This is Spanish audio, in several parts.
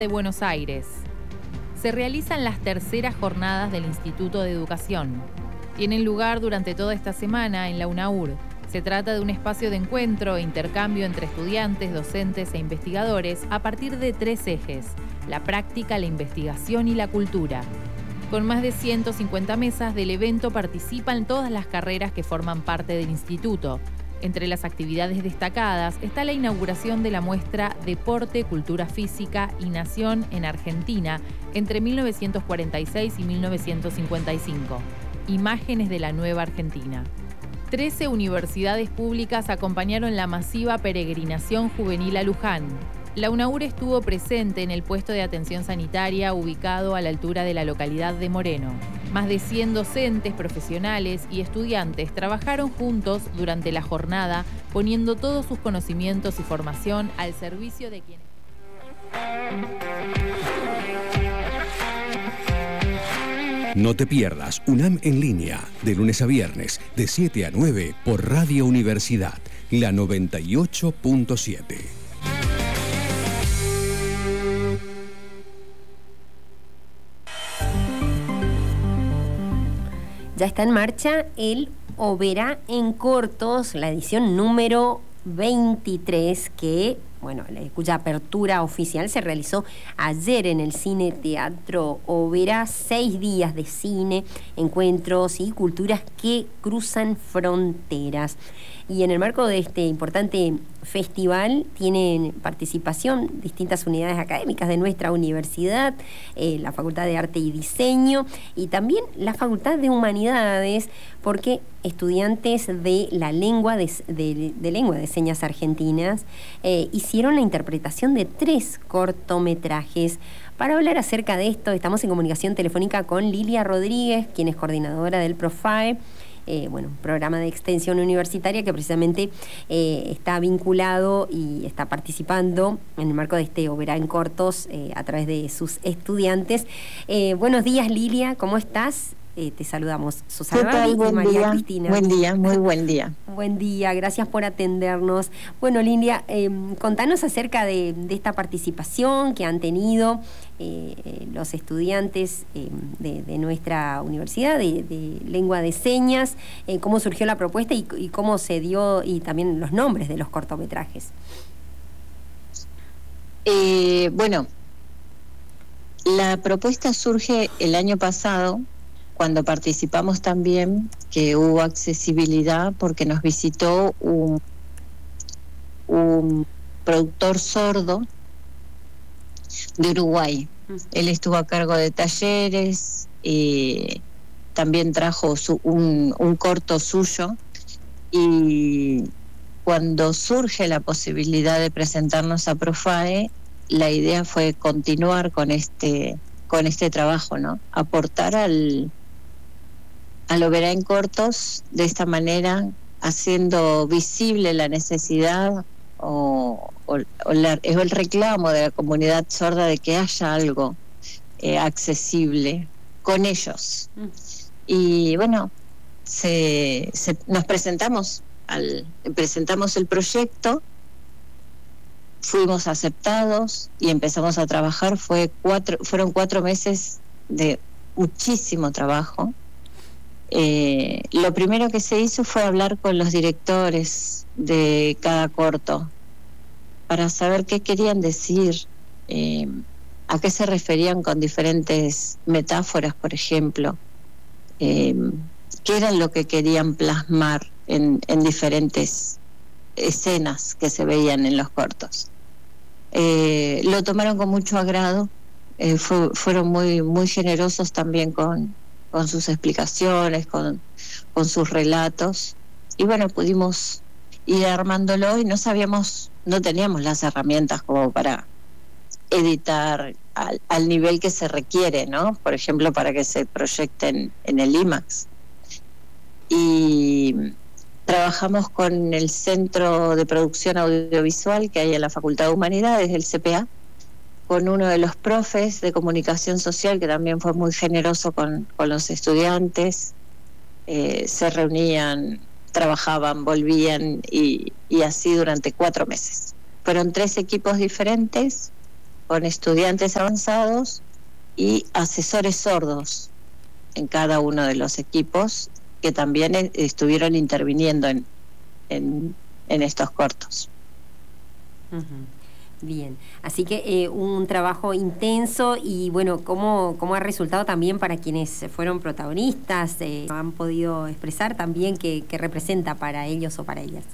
de Buenos Aires. Se realizan las terceras jornadas del Instituto de Educación. Tienen lugar durante toda esta semana en la UNAUR. Se trata de un espacio de encuentro e intercambio entre estudiantes, docentes e investigadores a partir de 3 ejes: la práctica, la investigación y la cultura. Con más de 150 mesas del evento participan todas las carreras que forman parte del instituto. Entre las actividades destacadas está la inauguración de la muestra Deporte, Cultura Física y Nación en Argentina entre 1946 y 1955. Imágenes de la nueva Argentina. 13 universidades públicas acompañaron la masiva peregrinación juvenil a Luján. La UNAUR estuvo presente en el puesto de atención sanitaria ubicado a la altura de la localidad de Moreno. Más de 100 docentes, profesionales y estudiantes trabajaron juntos durante la jornada, poniendo todos sus conocimientos y formación al servicio de quienes... No te pierdas UNAM en línea, de lunes a viernes, de 7 a 9 por Radio Universidad, la 98.7. Ya está en marcha el Oberá en Cortos, la edición número 23, cuya apertura oficial se realizó ayer en el Cine Teatro Oberá. 6 días de cine, encuentros y culturas que cruzan fronteras. Y en el marco de este importante festival tienen participación distintas unidades académicas de nuestra universidad, la Facultad de Arte y Diseño y también la Facultad de Humanidades, porque estudiantes de la lengua de señas argentinas hicieron la interpretación de 3 cortometrajes. Para hablar acerca de esto, estamos en comunicación telefónica con Lilia Rodríguez, quien es coordinadora del PROFAE, programa de extensión universitaria que precisamente está vinculado y está participando en el marco de este Oberá en Cortos a través de sus estudiantes. Buenos días, Lilia, ¿cómo estás? Te saludamos Susana y María día. Cristina. Buen día, muy buen día. Buen día, gracias por atendernos. Bueno, Lilia, contanos acerca de esta participación que han tenido los estudiantes de nuestra universidad de lengua de señas, cómo surgió la propuesta y cómo se dio, y también los nombres de los cortometrajes. La propuesta surge el año pasado, cuando participamos también, que hubo accesibilidad, porque nos visitó un productor sordo de Uruguay. Él estuvo a cargo de talleres, también trajo un corto suyo, y cuando surge la posibilidad de presentarnos a PROFAE, la idea fue continuar con este trabajo, ¿no? Aportar al Oberá en Cortos de esta manera, haciendo visible la necesidad o el reclamo de la comunidad sorda de que haya algo accesible con ellos. Y bueno, nos presentamos el proyecto, fuimos aceptados y empezamos a trabajar. Fueron 4 meses de muchísimo trabajo. Lo primero que se hizo fue hablar con los directores de cada corto para saber qué querían decir, a qué se referían con diferentes metáforas, por ejemplo, qué era lo que querían plasmar en diferentes escenas que se veían en los cortos. Lo tomaron con mucho agrado, fueron muy, muy generosos también con sus explicaciones, con sus relatos, y bueno, pudimos ir armándolo y no teníamos las herramientas como para editar al nivel que se requiere, ¿no? Por ejemplo, para que se proyecten en el IMAX. Y trabajamos con el Centro de Producción Audiovisual que hay en la Facultad de Humanidades, el CPA, con uno de los profes de comunicación social, que también fue muy generoso con los estudiantes. Se reunían, trabajaban, volvían y así durante 4 meses. Fueron 3 equipos diferentes, con estudiantes avanzados y asesores sordos en cada uno de los equipos que también estuvieron interviniendo en estos cortos. Bien, así que un trabajo intenso y bueno, ¿cómo ha resultado también para quienes fueron protagonistas? ¿Han podido expresar también qué representa para ellos o para ellas?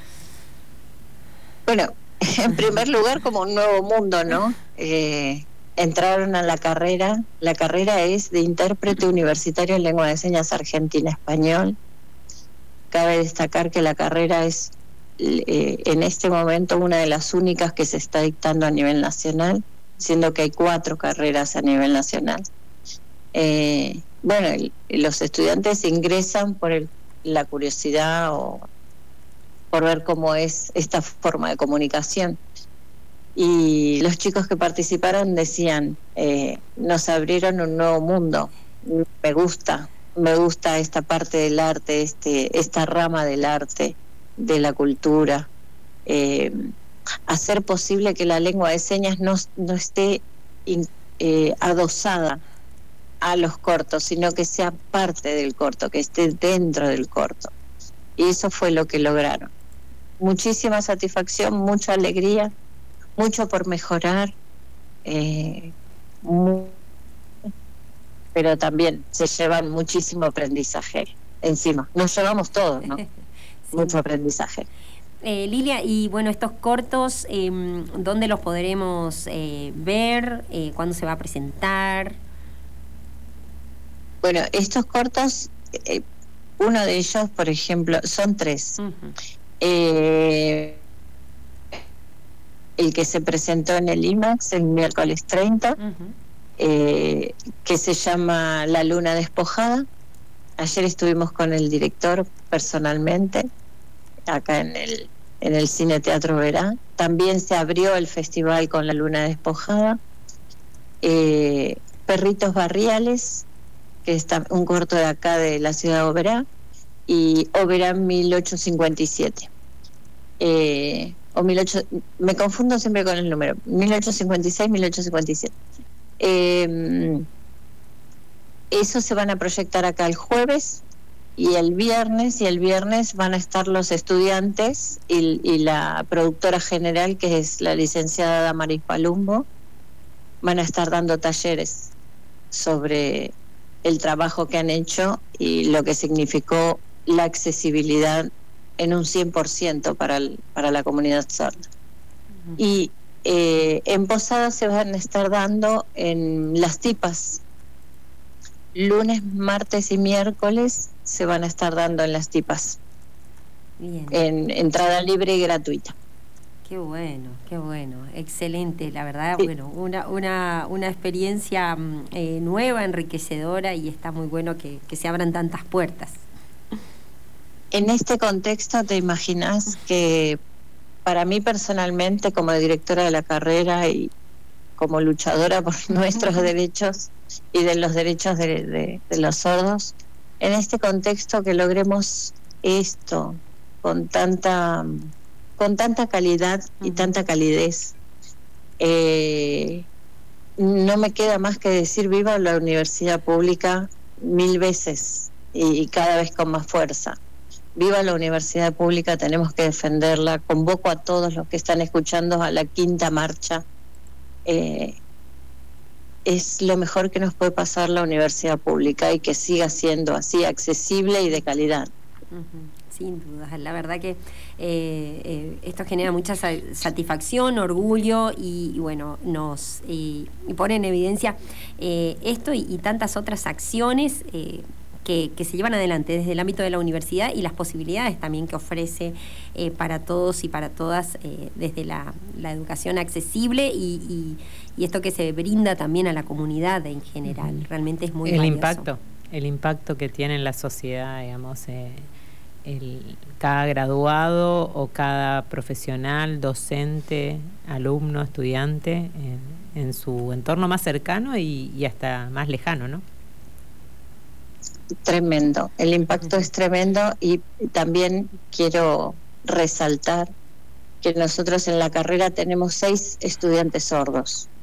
Bueno, en primer lugar como un nuevo mundo, ¿no? Entraron a la carrera es de intérprete universitario en lengua de señas argentina-español. Cabe destacar que la carrera es en este momento una de las únicas que se está dictando a nivel nacional, siendo que hay 4 carreras a nivel nacional. Bueno, los estudiantes ingresan por la curiosidad o por ver cómo es esta forma de comunicación. Y los chicos que participaron decían, nos abrieron un nuevo mundo, me gusta esta parte del arte, esta rama del arte, de la cultura, hacer posible que la lengua de señas no esté adosada a los cortos, sino que sea parte del corto, que esté dentro del corto. Y eso fue lo que lograron. Muchísima satisfacción, mucha alegría, mucho por mejorar, pero también se llevan muchísimo aprendizaje encima. Nos llevamos todos, ¿no? Sí. Mucho aprendizaje. Lilia, y bueno, estos cortos, ¿dónde los podremos ver? ¿Cuándo se va a presentar? Bueno, estos cortos, uno de ellos, por ejemplo, son 3. El que se presentó en el IMAX el miércoles 30, que se llama La Luna Despojada. Ayer estuvimos con el director personalmente, acá en el Cine Teatro Verá. También se abrió el festival con La Luna Despojada. Perritos Barriales, que está un corto de acá de la ciudad de Oberá, y Oberá 1857. Me confundo siempre con el número, 1856, 1857. Eso se van a proyectar acá el jueves y el viernes van a estar los estudiantes y la productora general, que es la licenciada Damaris Palumbo, van a estar dando talleres sobre el trabajo que han hecho y lo que significó la accesibilidad en un 100% para la comunidad sorda. Y en Posada se van a estar dando en las tipas. Lunes, martes y miércoles se van a estar dando en las tipas. Bien. En entrada libre y gratuita. Qué bueno, excelente, la verdad, sí. Bueno, una experiencia nueva, enriquecedora, y está muy bueno que se abran tantas puertas. En este contexto, ¿te imaginas que para mí personalmente, como directora de la carrera y como luchadora por nuestros derechos y de los derechos de los sordos, en este contexto que logremos esto con tanta calidad y tanta calidez, no me queda más que decir viva la universidad pública 1000 veces y cada vez con más fuerza. Viva la universidad pública, tenemos que defenderla. Convoco a todos los que están escuchando a la 5ª marcha. Es lo mejor que nos puede pasar la universidad pública, y que siga siendo así, accesible y de calidad. Sin duda, la verdad que esto genera mucha satisfacción, orgullo y bueno, nos pone en evidencia esto y tantas otras acciones que se llevan adelante desde el ámbito de la universidad, y las posibilidades también que ofrece para todos y para todas desde la educación accesible y esto que se brinda también a la comunidad en general. Realmente es muy valioso. El impacto que tiene en la sociedad, digamos, cada graduado o cada profesional, docente, alumno, estudiante, en su entorno más cercano y hasta más lejano, ¿no? Tremendo, el impacto es tremendo, y también quiero resaltar que nosotros en la carrera tenemos 6 estudiantes sordos.